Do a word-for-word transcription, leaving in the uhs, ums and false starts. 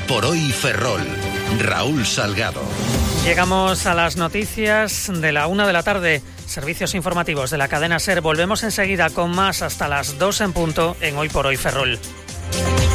por Hoy Ferrol. Raúl Salgado. Llegamos a las noticias de la una de la tarde. Servicios informativos de la cadena SER. Volvemos enseguida con más hasta las dos en punto en Hoy por Hoy Ferrol.